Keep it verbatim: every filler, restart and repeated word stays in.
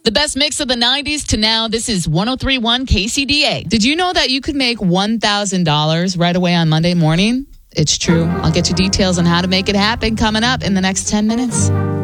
The best mix of the nineties to now. This is one oh three point one K C D A. Did you know that you could make one thousand dollars right away on Monday morning? It's true. I'll get you details on how to make it happen coming up in the next ten minutes.